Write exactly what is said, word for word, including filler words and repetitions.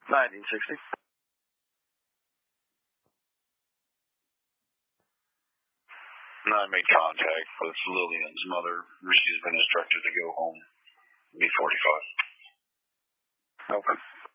nineteen sixty. I made contact with Lillian's mother. She's been instructed to go home. Be forty-five. Okay.